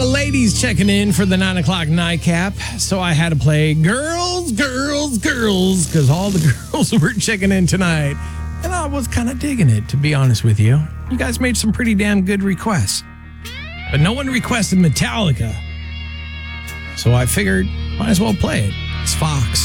of ladies checking in for the 9 o'clock nightcap. So I had to play Girls, Girls, Girls, because all the girls were checking in tonight. And I was kind of digging it, to be honest with you. You guys made some pretty damn good requests. But no one requested Metallica. So I figured, might as well play it. It's Fox.